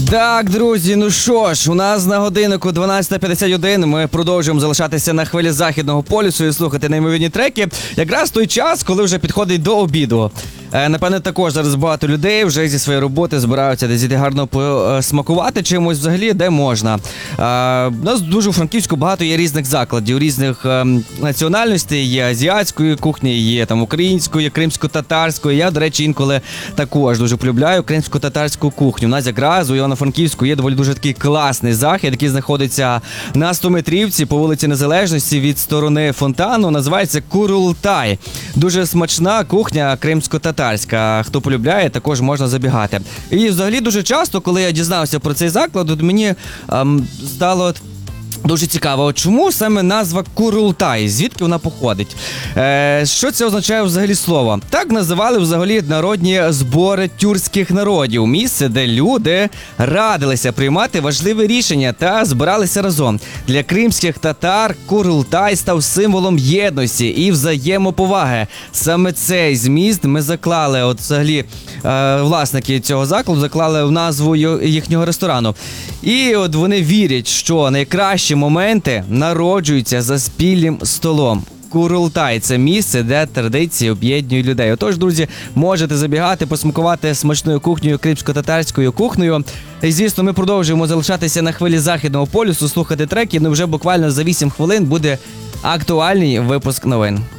Так, друзі, ну що ж, у нас на годиннику 12:51, ми продовжуємо залишатися на хвилі Західного полюсу і слухати неймовірні треки. Якраз той час, коли вже підходить до обіду. Напевне, також зараз багато людей вже зі своєї роботи збираються десь гарно посмакувати чимось взагалі, де можна. У нас дуже у Франківську багато є різних закладів, різних національностей, є азіатської кухні, є там української, кримсько-татарської. Я, до речі, інколи також дуже полюбляю кримсько-татарську кухню. У нас якраз у Івано-Франківську є доволі дуже такий класний захід, який знаходиться на 100-метрівці по вулиці Незалежності від сторони фонтану. Називається Курултай. Дуже смачна кухня кримсько-татарська. Хто полюбляє, також можна забігати. І взагалі дуже часто, коли я дізнався про цей заклад, от мені стало дуже цікаво, чому саме назва Курултай, звідки вона походить? Що це означає взагалі слово? Так називали взагалі народні збори тюркських народів. Місце, де люди радилися приймати важливі рішення та збиралися разом. Для кримських татар Курултай став символом єдності і взаємоповаги. Саме цей зміст ми заклали, от взагалі власники цього закладу заклали в назву їхнього ресторану. І от вони вірять, що найкращі моменти народжуються за спільним столом. Курултай – це місце, де традиції об'єднують людей. Отож, друзі, можете забігати, посмакувати смачною кухнею, кримсько-татарською кухнею. І, звісно, ми продовжуємо залишатися на хвилі Західного полюсу, слухати треки. Ну, вже буквально за 8 хвилин буде актуальний випуск новин.